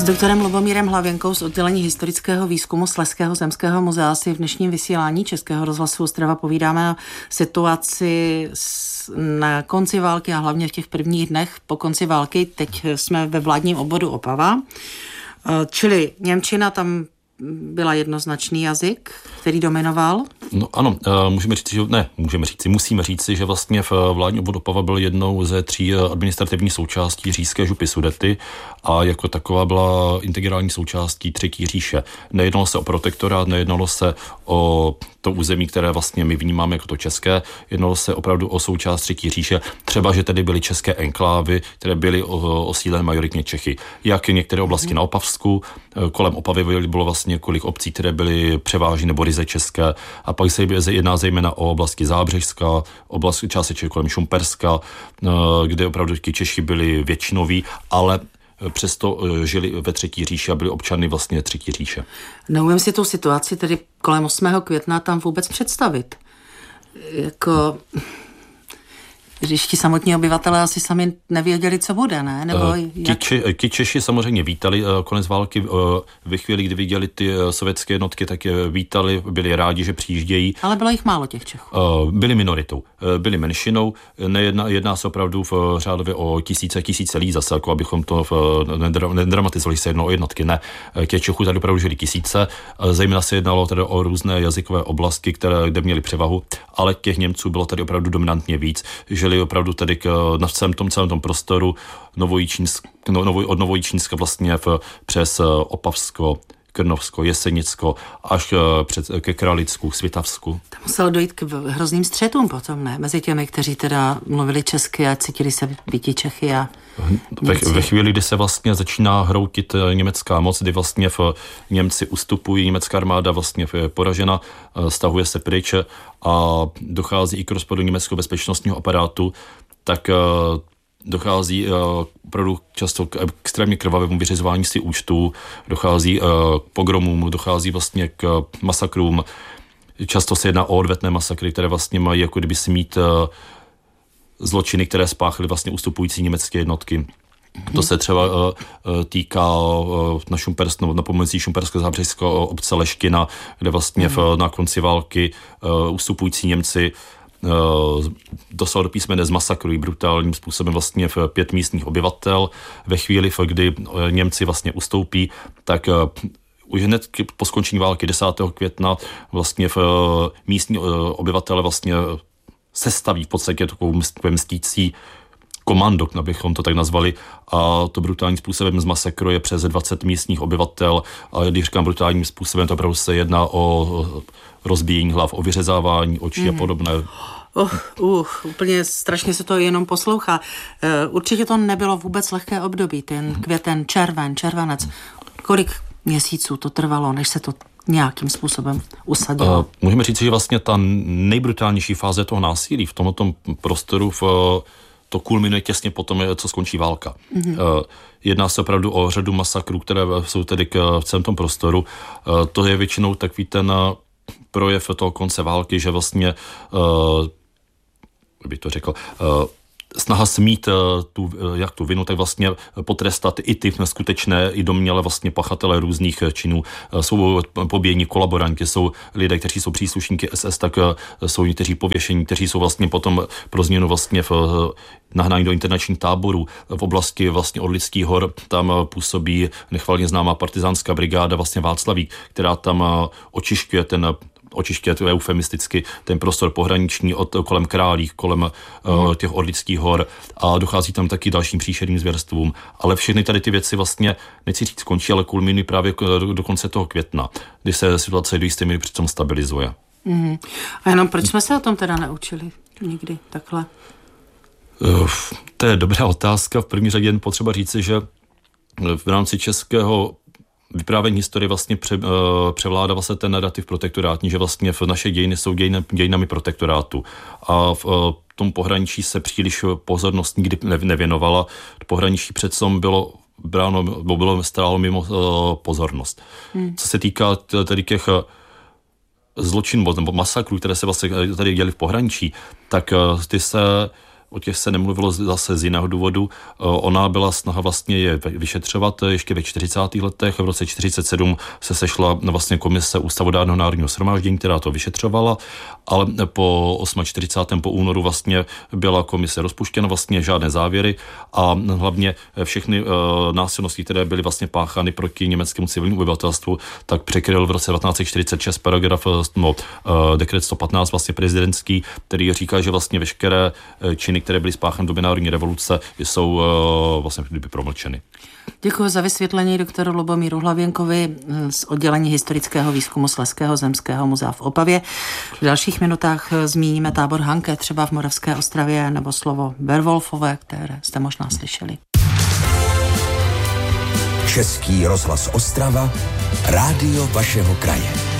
S doktorem Lubomírem Hlavěnkou z oddělení historického výzkumu Slezského zemského muzea si v dnešním vysílání Českého rozhlasu Ostrava povídáme o situaci na konci války a hlavně v těch prvních dnech po konci války. Teď jsme ve vládním obvodu Opava, čili němčina tam byla jednoznačný jazyk, který dominoval? No ano, musíme říci, že vlastně v vládní obvod Opava byl jednou ze 3 administrativních součástí říšské župy Sudety a jako taková byla integrální součástí Třetí říše. Nejednalo se o protektorát, nejednalo se o to území, které vlastně my vnímáme jako to české, jednalo se opravdu o součást Třetí říše, třeba, že tedy byly české enklávy, které byly osídlené majoritně Čechy. Jak některé oblasti na Opavsku, kolem Opavy bylo vlastně několik obcí, které byly převážně nebo ryze české, a pak se jedná zejména o oblasti Zábřežská, oblast částečně kolem Šumperska, kde opravdu ti Češi byli většinoví, ale přesto žili ve Třetí říši a byli občany vlastně Třetí říše. Neumím si tu situaci tedy kolem 8. května tam vůbec představit. Jako, když ti samotní obyvatelé asi sami nevěděli, co bude, ne? Nebo ti Češi samozřejmě vítali konec války. Ve chvíli, kdy viděli ty sovětské jednotky, tak je vítali, byli rádi, že přijíždějí. Ale bylo jich málo těch Čechů. Byli minoritou, byli menšinou. Jedná se opravdu řádově o tisíce lidí zase, jako abychom to nedramatizovali se jednou o jednotky. Ne, těch Čechů tady opravdu žili tisíce. Zejména se jednalo tedy o různé jazykové oblasti, kde měli převahu, ale těch Němců bylo tady opravdu dominantně víc. Žili opravdu tedy na celém tom prostoru od Novojičínska vlastně přes Opavsko, Krnovsko, Jesenicko až ke Kralicku, Svitavsku. Tam muselo dojít k hrozným střetům potom, ne? Mezi těmi, kteří teda mluvili česky a cítili se býti Čechy a ve chvíli, kdy se vlastně začíná hroutit německá moc, kdy vlastně Němci ustupují, německá armáda vlastně je poražena, stahuje se pryč a dochází i k rozpadu německého bezpečnostního aparátu, tak dochází opravdu často k extrémně krvavému vyřizování si účtů, dochází k pogromům, dochází vlastně k masakrům. Často se jedná o odvetné masakry, které vlastně mají jako kdyby si mít zločiny, které spáchaly vlastně ustupující německé jednotky. To se třeba týká na pomocí Šumpersko-Zábřežského obce Leština, kde vlastně na konci války ustupující Němci doslova do písmene zmasakrují brutálním způsobem vlastně 5 místních obyvatel. Ve chvíli, kdy Němci vlastně ustoupí, tak už hned po skončení války 10. května vlastně místní obyvatele vlastně sestaví v podstatě takovou mstící komando, abychom to tak nazvali, a to brutálním způsobem zmasakruje přes 20 místních obyvatel, a když říkám brutálním způsobem, to opravdu se jedná o rozbíjení hlav, o vyřezávání očí a podobné. Úplně strašně se to jenom poslouchá. Určitě to nebylo vůbec lehké období, ten květen, červenec. Kolik měsíců to trvalo, než se to nějakým způsobem usadilo? Můžeme říct, že vlastně ta nejbrutálnější fáze toho násilí v tomto prostoru to kulminuje těsně potom, co skončí válka. Jedná se opravdu o řadu masakrů, které jsou tedy v celém tom prostoru. To je většinou takový ten projev toho konce války, že vlastně, bych to řekl, snaha smít tu vinu, tak vlastně potrestat i ty skutečné, i domněle vlastně pachatele různých činů. Jsou pobíjení kolaboranti, jsou lidé, kteří jsou příslušníky SS, tak jsou někteří pověšení, kteří jsou vlastně potom pro změnu vlastně nahnání do internačních táborů. V oblasti vlastně Orlických hor tam působí nechvalně známá partizánská brigáda vlastně Václavík, která tam očišťuje to eufemisticky, ten prostor pohraniční kolem Králík, kolem těch Orlických hor, a dochází tam taky dalším příšerným zvěrstvům. Ale všechny tady ty věci vlastně, nechci říct skončí, ale kulminují právě do konce toho května, kdy se situace do jisté míry přitom stabilizuje. A jenom proč jsme se o tom teda neučili nikdy takhle? To je dobrá otázka. V první řadě jen potřeba říci, že v rámci českého vyprávění historie vlastně převládá vlastně ten narrativ protektorátní, že vlastně v naše dějiny jsou dějinami protektorátu. A v tom pohraničí se příliš pozornost nikdy nevěnovala. Pohraničí přecom bylo stálo mimo pozornost. Co se týká tedy těch zločinů nebo masakrů, které se vlastně tady děly v pohraničí, tak ty se o těch se nemluvilo zase z jiného důvodu. Ona byla snaha vlastně je vyšetřovat ještě ve 40. letech. V roce 1947 se sešla vlastně komise Ústavodárného národního shromáždění, která to vyšetřovala, ale po 48. po únoru vlastně byla komise rozpuštěna, vlastně žádné závěry a hlavně všechny násilnosti, které byly vlastně páchány proti německému civilnímu obyvatelstvu, tak překryl v roce 1946 paragraf dekret 115 vlastně prezidentský, který říká, že vlastně veškeré činy, které byly spáchány v době národní revoluce, jsou vlastně promlčeny. Děkuji za vysvětlení doktoru Lubomíru Hlavěnkovi z oddělení historického výzkumu Slezského zemského muzea v Opavě. V dalších minutách zmíníme tábor Hanke třeba v Moravské Ostravě nebo slovo Werwolfové, které jste možná slyšeli. Český rozhlas Ostrava, rádio vašeho kraje.